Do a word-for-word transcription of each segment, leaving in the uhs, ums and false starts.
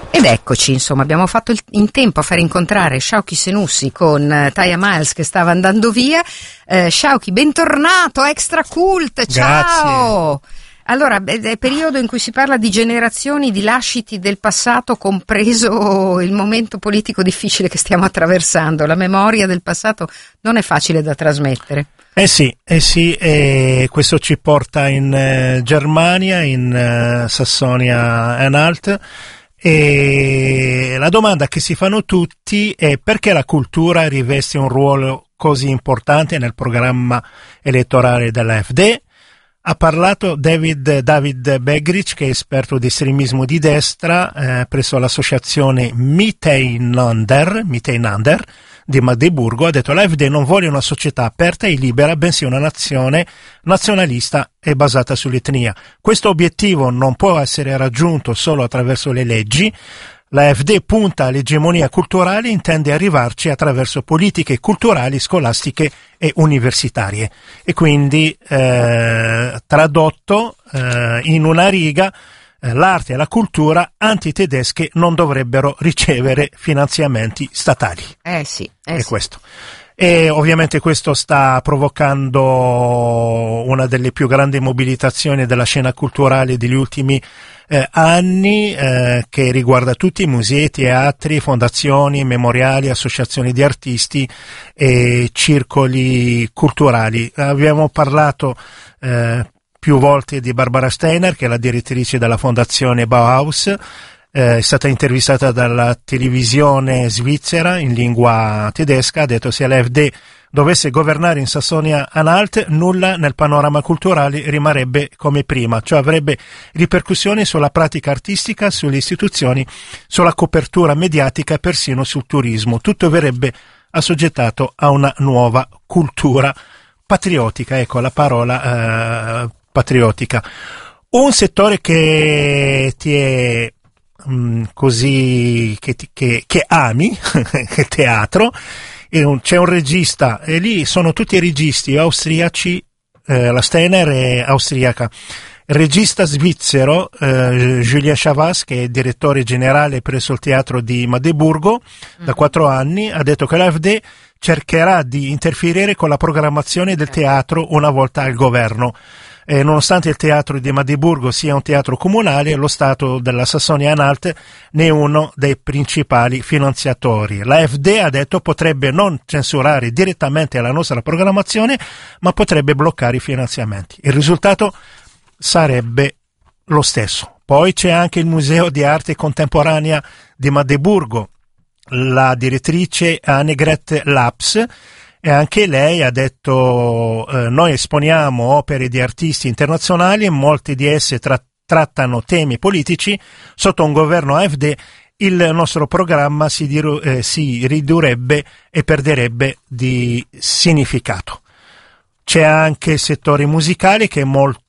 Ed eccoci, insomma, abbiamo fatto il, in tempo a far incontrare Shauki Senussi con uh, Taya Miles che stava andando via. Uh, Shauki, bentornato, Extra Cult, ciao! Grazie. Allora, è periodo in cui si parla di generazioni, di lasciti del passato, compreso il momento politico difficile che stiamo attraversando. La memoria del passato non è facile da trasmettere. Eh sì, eh sì, e questo ci porta in eh, Germania, in eh, Sassonia-Anhalt, e la domanda che si fanno tutti è perché la cultura riveste un ruolo così importante nel programma elettorale dell'A F D. Ha parlato David, David Begric, che è esperto di estremismo di destra eh, presso l'associazione Miteinander, Miteinander di Magdeburgo. Ha detto: l'A F D non vuole una società aperta e libera, bensì una nazione nazionalista e basata sull'etnia. Questo obiettivo non può essere raggiunto solo attraverso le leggi. La F D punta all'egemonia culturale e intende arrivarci attraverso politiche culturali, scolastiche e universitarie. E quindi, eh, tradotto eh, in una riga, eh, l'arte e la cultura antitedesche non dovrebbero ricevere finanziamenti statali. Eh sì, eh è sì. questo. E ovviamente questo sta provocando una delle più grandi mobilitazioni della scena culturale degli ultimi eh, anni, eh, che riguarda tutti i musei, teatri, fondazioni, memoriali, associazioni di artisti e circoli culturali. Abbiamo parlato eh, più volte di Barbara Steiner, che è la direttrice della fondazione Bauhaus. Eh, è stata intervistata dalla televisione svizzera in lingua tedesca. Ha detto: se la F D dovesse governare in Sassonia-Anhalt, nulla nel panorama culturale rimarrebbe come prima, cioè avrebbe ripercussioni sulla pratica artistica, sulle istituzioni, sulla copertura mediatica e persino sul turismo. Tutto verrebbe assoggettato a una nuova cultura patriottica. Ecco la parola eh, patriottica. Un settore che ti è così che, che, che ami il teatro, e un, c'è un regista, e lì sono tutti registi austriaci, eh, la Steiner è austriaca. Il regista svizzero eh, Julien Chavas, che è direttore generale presso il teatro di Magdeburgo mm. da quattro anni, ha detto che l'A F D cercherà di interferire con la programmazione del teatro una volta al governo. Eh, nonostante il teatro di Magdeburgo sia un teatro comunale, lo Stato della Sassonia-Anhalt ne è uno dei principali finanziatori. La F D, ha detto, potrebbe non censurare direttamente la nostra programmazione, ma potrebbe bloccare i finanziamenti. Il risultato sarebbe lo stesso. Poi c'è anche il Museo di Arte Contemporanea di Magdeburgo. La direttrice Annegret Laps, e anche lei ha detto: eh, noi esponiamo opere di artisti internazionali e molte di esse tra- trattano temi politici. Sotto un governo A F D il nostro programma si, diru- eh, si ridurrebbe e perderebbe di significato. C'è anche il settore musicale che è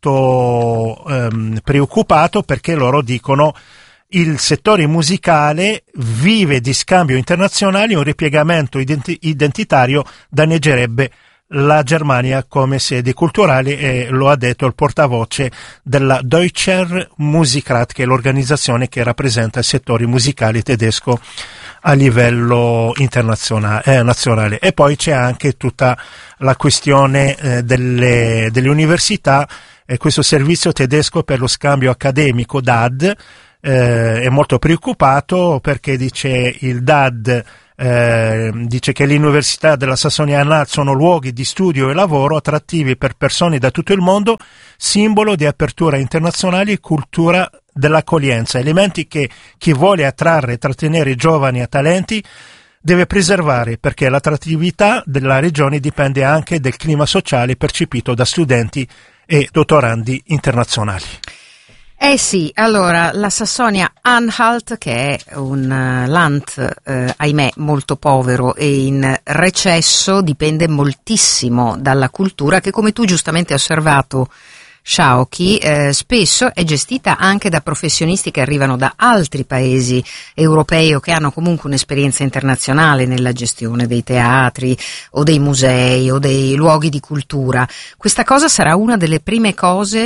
molto ehm, preoccupato, perché loro dicono: il settore musicale vive di scambio internazionale, un ripiegamento identi- identitario danneggerebbe la Germania come sede culturale, e lo ha detto il portavoce della Deutscher Musikrat, che è l'organizzazione che rappresenta il settore musicale tedesco a livello internazionale, eh, nazionale. E poi c'è anche tutta la questione eh, delle, delle università, e questo servizio tedesco per lo scambio accademico D A D Eh, è molto preoccupato, perché dice il D A D eh, dice che le università della Sassonia-Anhalt sono luoghi di studio e lavoro attrattivi per persone da tutto il mondo, simbolo di apertura internazionale e cultura dell'accoglienza, elementi che chi vuole attrarre e trattenere giovani e talenti deve preservare, perché l'attrattività della regione dipende anche del clima sociale percepito da studenti e dottorandi internazionali. Eh sì, allora la Sassonia-Anhalt, che è un uh, Land, eh, ahimè, molto povero e in recesso, dipende moltissimo dalla cultura che, come tu giustamente hai osservato, Shauki, eh, spesso è gestita anche da professionisti che arrivano da altri paesi europei o che hanno comunque un'esperienza internazionale nella gestione dei teatri o dei musei o dei luoghi di cultura. Questa cosa sarà una delle prime cose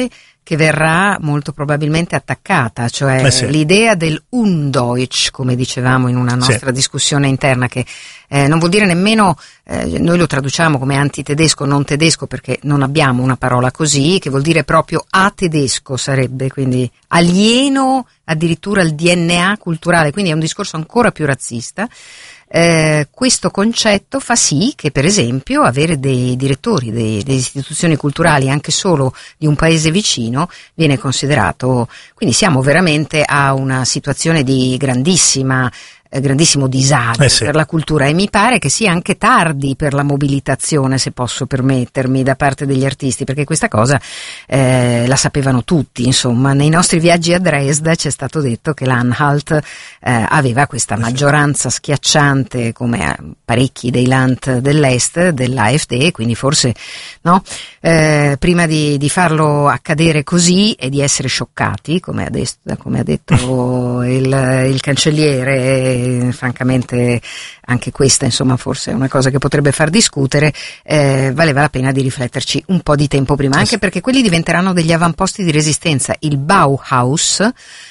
che verrà molto probabilmente attaccata, cioè eh sì. l'idea del Undeutsch, come dicevamo in una nostra sì. discussione interna, che eh, non vuol dire nemmeno, eh, noi lo traduciamo come antitedesco, non tedesco, perché non abbiamo una parola così, che vuol dire proprio atedesco sarebbe, quindi alieno addirittura il D N A culturale, quindi è un discorso ancora più razzista. Eh, questo concetto fa sì che, per esempio, avere dei direttori dei, delle istituzioni culturali anche solo di un paese vicino viene considerato, quindi siamo veramente a una situazione di grandissima eh, grandissimo disagio eh sì. per la cultura, e mi pare che sia anche tardi per la mobilitazione, se posso permettermi, da parte degli artisti, perché questa cosa eh, la sapevano tutti, insomma. Nei nostri viaggi a Dresda c'è stato detto che l'Anhalt eh, aveva questa maggioranza schiacciante, come parecchi dei Land dell'Est, dell'A F D, quindi forse no, eh, prima di, di farlo accadere così e di essere scioccati, come ha, detto, come ha detto il, il cancelliere, francamente anche questa, insomma, forse è una cosa che potrebbe far discutere, eh, valeva la pena di rifletterci un po' di tempo prima, anche perché quelli diventeranno degli avamposti di resistenza. Il Bauhaus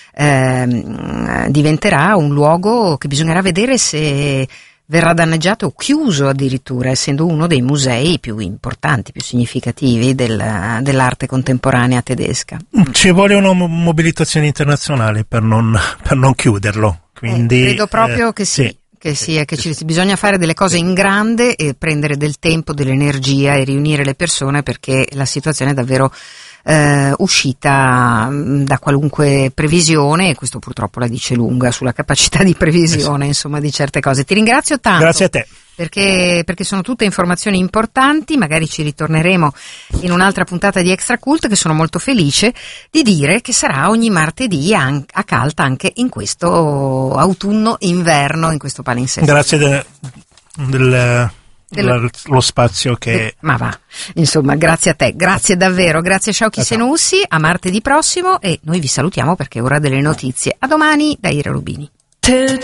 eh, diventerà un luogo che bisognerà vedere se verrà danneggiato o chiuso addirittura, essendo uno dei musei più importanti, più significativi del, dell'arte contemporanea tedesca. Ci vuole una mobilitazione internazionale per non, per non chiuderlo. Quindi, eh, credo proprio eh, che sì, sì, che sì, è che ci, bisogna fare delle cose in grande e prendere del tempo, dell'energia e riunire le persone, perché la situazione è davvero eh, uscita da qualunque previsione, e questo purtroppo la dice lunga sulla capacità di previsione, eh sì. insomma, di certe cose. Ti ringrazio tanto. Grazie a te. Perché, perché sono tutte informazioni importanti, magari ci ritorneremo in un'altra puntata di Extra Cult, che sono molto felice di dire che sarà ogni martedì a, a Calta anche in questo autunno-inverno, in questo palinsesto. Grazie de, del, dello lo spazio che... De, ma va, insomma, grazie a te, grazie davvero, grazie a Sciauchi Senussi, a martedì prossimo, e noi vi salutiamo perché è ora delle notizie. A domani da Ira Rubini.